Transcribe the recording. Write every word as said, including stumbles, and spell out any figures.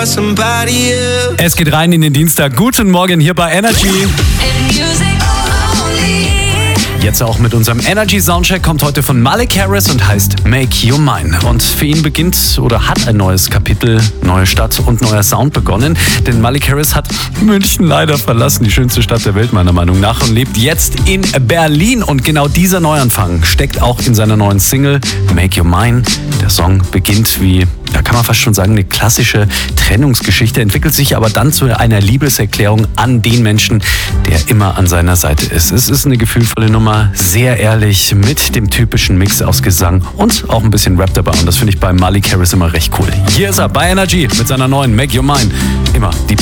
about somebody else. Es geht rein in den Dienstag. Guten Morgen hier bei Energy. Jetzt auch mit unserem Energy Soundcheck kommt heute von Malik Harris und heißt Make You Mine. Und für ihn beginnt oder hat ein neues Kapitel, neue Stadt und neuer Sound begonnen. Denn Malik Harris hat München leider verlassen, die schönste Stadt der Welt meiner Meinung nach, und lebt jetzt in Berlin. Und genau dieser Neuanfang steckt auch in seiner neuen Single Make You Mine. Der Song beginnt wie, da kann man fast schon sagen, eine klassische Trennungsgeschichte, entwickelt sich aber dann zu einer Liebeserklärung an den Menschen, der immer an seiner Seite ist. Es ist eine gefühlvolle Nummer, sehr ehrlich, mit dem typischen Mix aus Gesang und auch ein bisschen Rap dabei. Und das finde ich bei Malik Harris immer recht cool. Hier ist er bei Energy mit seiner neuen Make Your Mine. Immer die